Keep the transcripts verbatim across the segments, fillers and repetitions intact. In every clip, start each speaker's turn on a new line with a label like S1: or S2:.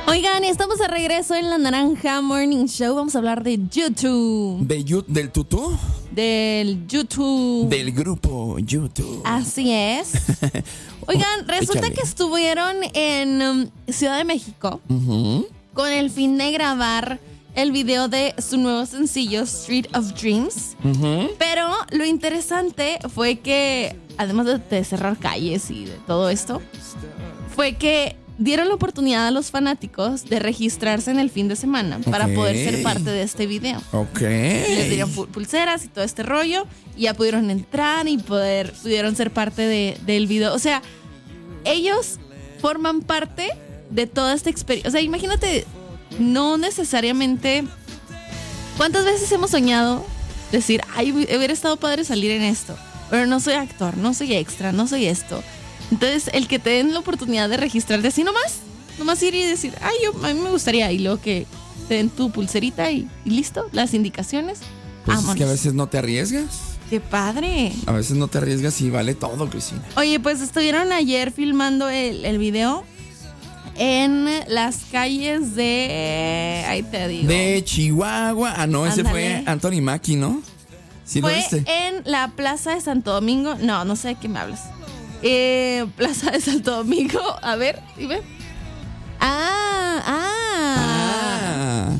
S1: Oigan, estamos de regreso en La Naranja Morning Show. Vamos a hablar de YouTube.
S2: ¿De you, ¿Del tutú?
S1: Del YouTube.
S2: Del grupo YouTube.
S1: Así es. Oigan, resulta
S2: Échale.
S1: que estuvieron en um, Ciudad de México
S2: Uh-huh.
S1: con el fin de grabar el video de su nuevo sencillo, Street of Dreams.
S2: Uh-huh.
S1: Pero lo interesante fue que, además de, de cerrar calles y de todo esto, fue que dieron la oportunidad a los fanáticos de registrarse en el fin de semana para
S2: Ok.
S1: poder ser parte de este video.
S2: Ok.
S1: Les dieron pu- pulseras y todo este rollo, y ya pudieron entrar y poder, pudieron ser parte de, del video. O sea, ellos forman parte de toda esta experiencia. O sea, imagínate, no necesariamente... ¿Cuántas veces hemos soñado decir, ay, hubiera estado padre salir en esto? Pero no soy actor, no soy extra, no soy esto. Entonces, el que te den la oportunidad de registrarte así nomás, nomás ir y decir, ay, yo, a mí me gustaría, y luego que te den tu pulserita y, y listo, las indicaciones.
S2: Pues es
S1: Vámonos.
S2: que a veces no te arriesgas.
S1: ¡Qué padre!
S2: A veces no te arriesgas y vale todo, Cristina.
S1: Oye, pues estuvieron ayer filmando el, el video en las calles de... Ahí te digo.
S2: De Chihuahua. Ah, no, ese
S1: Ándale.
S2: fue Anthony Mackie, ¿no? ¿Sí lo
S1: Fue
S2: viste?
S1: en la Plaza de Santo Domingo. No, no sé de qué me hablas. Eh, Plaza de Santo Domingo. A ver, dime. Ah, ah.
S2: Ah.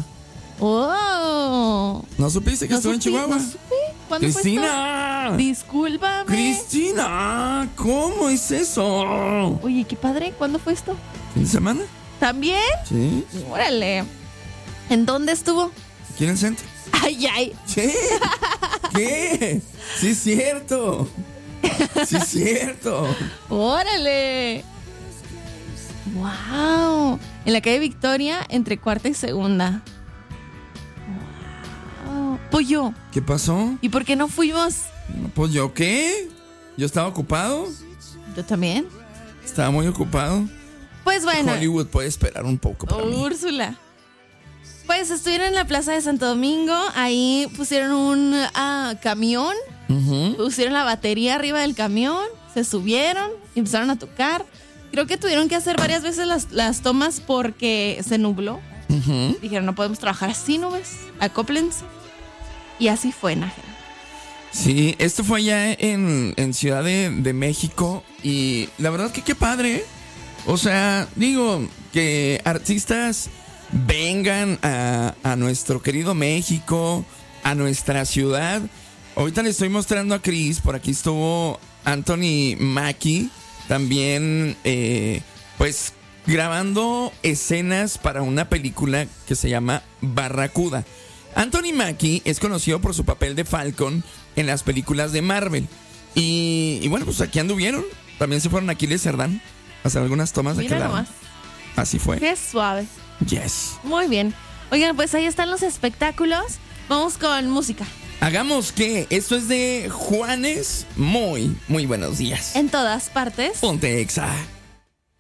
S1: Oh.
S2: ¿No supiste que
S1: No
S2: estuvo en
S1: supe,
S2: Chihuahua?
S1: no supe. ¿Cuándo fue
S2: ¡Cristina!
S1: esto? Discúlpame.
S2: ¡Cristina! ¿Cómo es eso?
S1: Oye, qué padre. ¿Cuándo fue esto?
S2: ¿Fin de semana?
S1: ¿También?
S2: Sí.
S1: Órale. ¿En dónde estuvo?
S2: ¿Aquí en el centro?
S1: Ay, ay.
S2: ¿Qué? ¿Qué? Sí es cierto. Sí es cierto.
S1: Órale. Wow. En la calle Victoria, entre cuarta y segunda. Wow. Pollo.
S2: ¿Qué pasó?
S1: ¿Y por qué no fuimos?
S2: Pues yo, ¿qué? Yo estaba ocupado.
S1: ¿Yo también?
S2: Estaba muy ocupado.
S1: Pues bueno.
S2: Hollywood puede esperar un poco para mí.
S1: Úrsula. Pues estuvieron en la Plaza de Santo Domingo. Ahí pusieron un ah, camión.
S2: Ujú.
S1: Pusieron la batería arriba del camión. Se subieron y empezaron a tocar. Creo que tuvieron que hacer varias veces las, las tomas porque se nubló.
S2: Ujú.
S1: Dijeron, no podemos trabajar así, ¿no ves? Acóplense. Y así fue, Nájera.
S2: Sí, esto fue allá en, en Ciudad de, de México. Y la verdad que qué padre, ¿eh? O sea, digo, que artistas vengan a, a nuestro querido México, a nuestra ciudad. Ahorita le estoy mostrando a Chris, por aquí estuvo Anthony Mackie, también eh, pues grabando escenas para una película que se llama Barracuda. Anthony Mackie es conocido por su papel de Falcon en las películas de Marvel. Y, y bueno, pues aquí anduvieron. También se fueron a Aquiles Cerdán a hacer algunas tomas de
S1: Mira
S2: aquel lado.
S1: nomás.
S2: Así fue.
S1: Qué suave.
S2: Yes.
S1: Muy bien. Oigan, pues ahí están los espectáculos. Vamos con música.
S2: Hagamos que esto es de Juanes. Muy, muy buenos días.
S1: En todas partes.
S2: Ponte Exa.